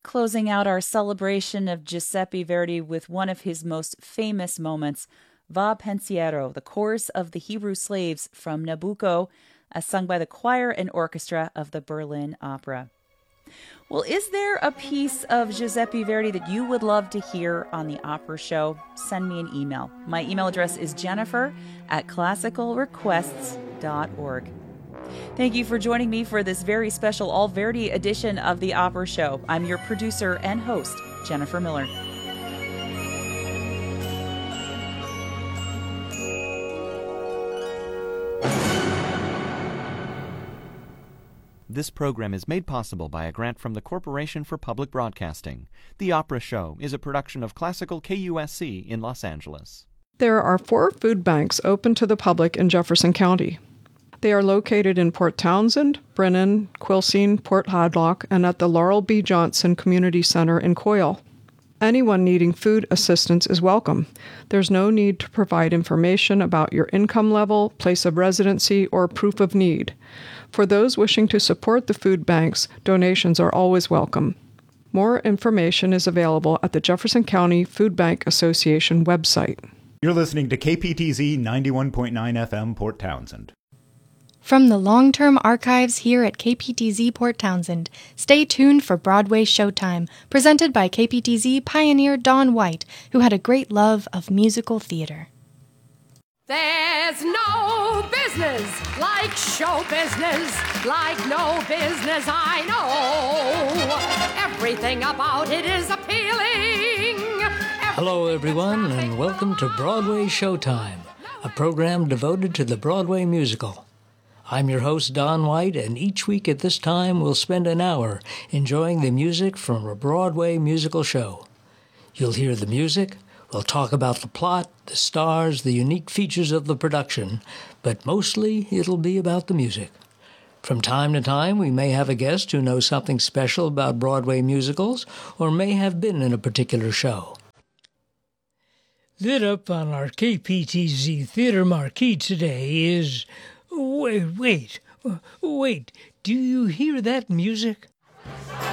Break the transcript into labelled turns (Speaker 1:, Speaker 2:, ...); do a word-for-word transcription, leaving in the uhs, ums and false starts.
Speaker 1: closing out our celebration of Giuseppe Verdi with one of his most famous moments, Va Pensiero, the chorus of the Hebrew slaves from Nabucco, as sung by the choir and orchestra of the Berlin Opera. Well, is there a piece of Giuseppe Verdi that you would love to hear on the Opera Show? Send me an email. My email address is jennifer at classical requests dot org. Thank you for joining me for this very special All Verdi edition of the Opera Show. I'm your producer and host, Jennifer Miller.
Speaker 2: This program is made possible by a grant from the Corporation for Public Broadcasting. The Opera Show is a production of Classical K U S C in Los Angeles.
Speaker 3: There are four food banks open to the public in Jefferson County. They are located in Port Townsend, Brennan, Quilcene, Port Hadlock, and at the Laurel B. Johnson Community Center in Coyle. Anyone needing food assistance is welcome. There's no need to provide information about your income level, place of residency, or proof of need. For those wishing to support the food banks, donations are always welcome. More information is available at the Jefferson County Food Bank Association website.
Speaker 4: You're listening to K P T Z ninety-one point nine F M Port Townsend.
Speaker 5: From the long-term archives here at K P T Z Port Townsend, stay tuned for Broadway Showtime, presented by K P T Z pioneer Don White, who had a great love of musical theater.
Speaker 6: There's no business like show business, like no business I know. Everything about it is appealing.
Speaker 7: Hello, everyone, and welcome to Broadway Showtime, a program devoted to the Broadway musical. I'm your host, Don White, and each week at this time we'll spend an hour enjoying the music from a Broadway musical show. You'll hear the music, we'll talk about the plot, the stars, the unique features of the production, but mostly it'll be about the music. From time to time, we may have a guest who knows something special about Broadway musicals or may have been in a particular show.
Speaker 8: Lit up on our K P T Z theater marquee today is... Wait, wait, wait, do you hear that music?